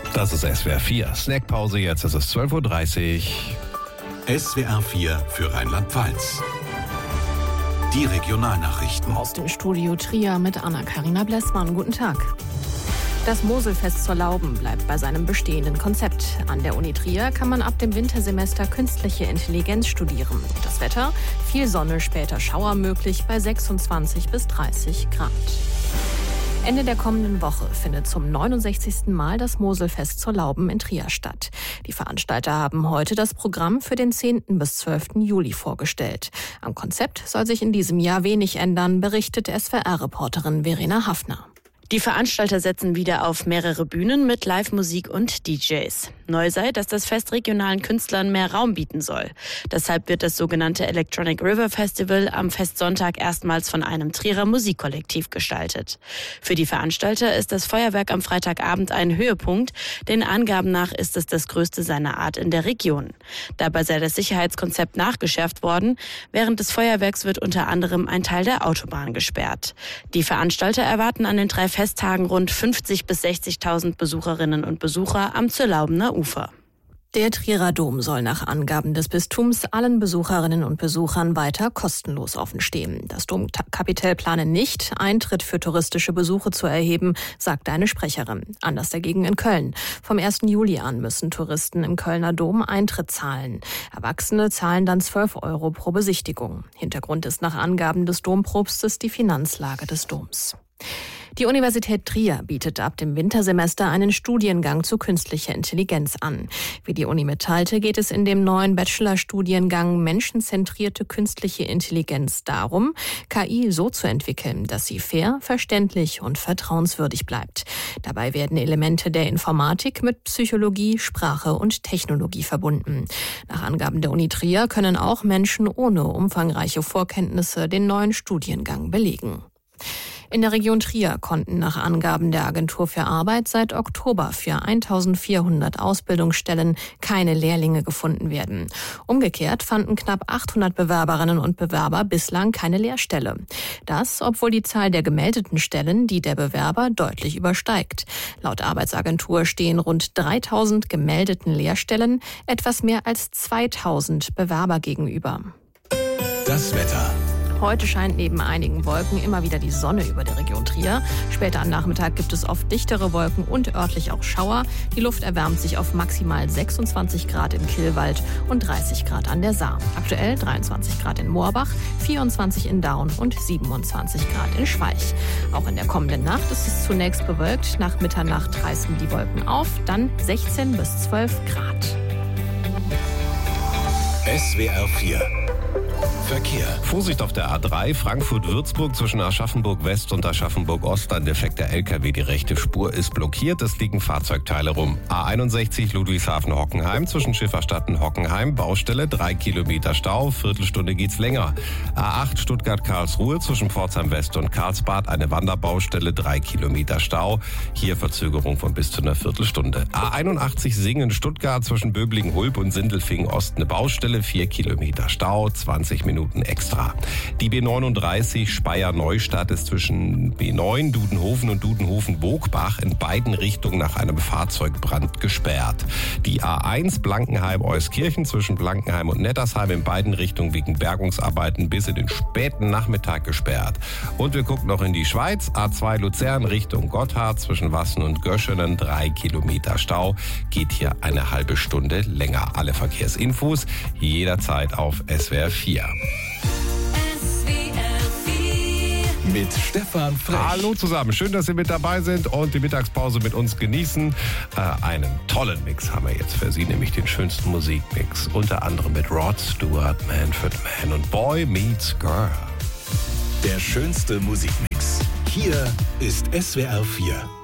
Das ist SWR 4. Snackpause, jetzt ist es 12.30 Uhr. SWR 4 für Rheinland-Pfalz. Die Regionalnachrichten. Aus dem Studio Trier mit Anna-Karina Blessmann. Guten Tag. Das Moselfest zur Lauben bleibt bei seinem bestehenden Konzept. An der Uni Trier kann man ab dem Wintersemester künstliche Intelligenz studieren. Das Wetter? Viel Sonne, später Schauer möglich bei 26 bis 30 Grad. Ende der kommenden Woche findet zum 69. Mal das Moselfest zur Lauben in Trier statt. Die Veranstalter haben heute das Programm für den 10. bis 12. Juli vorgestellt. Am Konzept soll sich in diesem Jahr wenig ändern, berichtet SWR-Reporterin Verena Haffner. Die Veranstalter setzen wieder auf mehrere Bühnen mit Live-Musik und DJs. Neu sei, dass das Fest regionalen Künstlern mehr Raum bieten soll. Deshalb wird das sogenannte Electronic River Festival am Festsonntag erstmals von einem Trierer Musikkollektiv gestaltet. Für die Veranstalter ist das Feuerwerk am Freitagabend ein Höhepunkt. Den Angaben nach ist es das größte seiner Art in der Region. Dabei sei das Sicherheitskonzept nachgeschärft worden. Während des Feuerwerks wird unter anderem ein Teil der Autobahn gesperrt. Die Veranstalter erwarten an den 3 Festtagen rund 50.000 bis 60.000 Besucherinnen und Besucher am Zerlaubener Ufer. Der Trierer Dom soll nach Angaben des Bistums allen Besucherinnen und Besuchern weiter kostenlos offen stehen. Das Domkapitel plane nicht, Eintritt für touristische Besuche zu erheben, sagte eine Sprecherin. Anders dagegen in Köln. Vom 1. Juli an müssen Touristen im Kölner Dom Eintritt zahlen. Erwachsene zahlen dann 12 € pro Besichtigung. Hintergrund ist nach Angaben des Dompropstes die Finanzlage des Doms. Die Universität Trier bietet ab dem Wintersemester einen Studiengang zu künstlicher Intelligenz an. Wie die Uni mitteilte, geht es in dem neuen Bachelorstudiengang menschenzentrierte künstliche Intelligenz darum, KI so zu entwickeln, dass sie fair, verständlich und vertrauenswürdig bleibt. Dabei werden Elemente der Informatik mit Psychologie, Sprache und Technologie verbunden. Nach Angaben der Uni Trier können auch Menschen ohne umfangreiche Vorkenntnisse den neuen Studiengang belegen. In der Region Trier konnten nach Angaben der Agentur für Arbeit seit Oktober für 1.400 Ausbildungsstellen keine Lehrlinge gefunden werden. Umgekehrt fanden knapp 800 Bewerberinnen und Bewerber bislang keine Lehrstelle. Das, obwohl die Zahl der gemeldeten Stellen die der Bewerber deutlich übersteigt. Laut Arbeitsagentur stehen rund 3.000 gemeldeten Lehrstellen etwas mehr als 2.000 Bewerber gegenüber. Das Wetter. Heute scheint neben einigen Wolken immer wieder die Sonne über der Region Trier. Später am Nachmittag gibt es oft dichtere Wolken und örtlich auch Schauer. Die Luft erwärmt sich auf maximal 26 Grad im Kyllwald und 30 Grad an der Saar. Aktuell 23 Grad in Moorbach, 24 in Daun und 27 Grad in Schweich. Auch in der kommenden Nacht ist es zunächst bewölkt. Nach Mitternacht reißen die Wolken auf, dann 16 bis 12 Grad. SWR 4 Verkehr. Vorsicht auf der A3 Frankfurt-Würzburg zwischen Aschaffenburg West und Aschaffenburg Ost. Ein defekter LKW, die rechte Spur ist blockiert. Es liegen Fahrzeugteile rum. A61 Ludwigshafen-Hockenheim zwischen Schifferstadt und Hockenheim. Baustelle, 3 Kilometer Stau. Viertelstunde geht's länger. A8 Stuttgart-Karlsruhe zwischen Pforzheim West und Karlsbad. Eine Wanderbaustelle, 3 Kilometer Stau. Hier Verzögerung von bis zu einer Viertelstunde. A81 Singen-Stuttgart zwischen Böblingen-Hulb und Sindelfingen Ost. Eine Baustelle, 4 Kilometer Stau. 20 Minuten extra. Die B39 Speyer-Neustadt ist zwischen B9 Dudenhofen und Dudenhofen-Bogbach in beiden Richtungen nach einem Fahrzeugbrand gesperrt. Die A1 Blankenheim-Euskirchen zwischen Blankenheim und Nettersheim in beiden Richtungen wegen Bergungsarbeiten bis in den späten Nachmittag gesperrt. Und wir gucken noch in die Schweiz. A2 Luzern Richtung Gotthard zwischen Wassen und Göschenen, 3 Kilometer Stau. Geht hier eine halbe Stunde länger. Alle Verkehrsinfos jederzeit auf SWR 4. Mit Stefan Frech. Hallo zusammen, schön, dass Sie mit dabei sind und die Mittagspause mit uns genießen. Einen tollen Mix haben wir jetzt für Sie, nämlich den schönsten Musikmix. Unter anderem mit Rod Stewart, Manfred Mann und Boy Meets Girl. Der schönste Musikmix. Hier ist SWR 4.